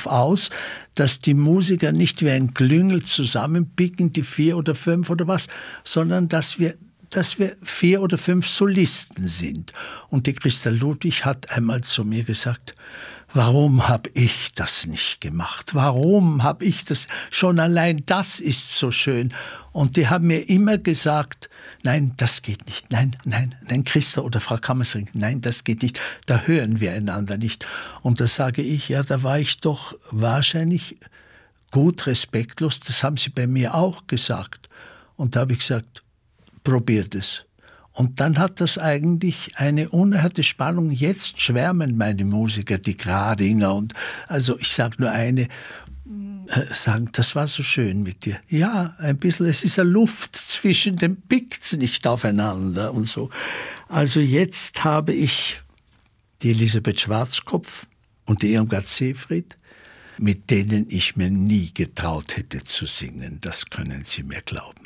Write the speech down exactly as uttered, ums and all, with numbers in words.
darauf aus, dass die Musiker nicht wie ein Klüngel zusammenpicken, die vier oder fünf oder was, sondern dass wir dass wir vier oder fünf Solisten sind. Und die Christa Ludwig hat einmal zu mir gesagt, warum habe ich das nicht gemacht? Warum habe ich das? Schon allein das ist so schön. Und die haben mir immer gesagt, nein, das geht nicht. Nein, nein, nein, Christa oder Frau Kammersring, nein, das geht nicht. Da hören wir einander nicht. Und da sage ich, ja, da war ich doch wahrscheinlich gut respektlos. Das haben sie bei mir auch gesagt. Und da habe ich gesagt, probiert es. Und dann hat das eigentlich eine unerhörte Spannung. Jetzt schwärmen meine Musiker, die Gradinger und, also ich sage nur eine, äh, sagen, das war so schön mit dir. Ja, ein bisschen, es ist eine Luft zwischen den Picks nicht aufeinander und so. Also jetzt habe ich die Elisabeth Schwarzkopf und die Irmgard Seefried, mit denen ich mir nie getraut hätte zu singen. Das können Sie mir glauben.